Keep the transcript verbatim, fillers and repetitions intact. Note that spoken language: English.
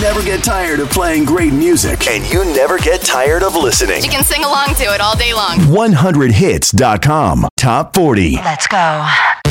never get tired of playing great music. And you never get tired of listening. You can sing along to it all day long. one hundred hits dot com. Top forty. Let's go.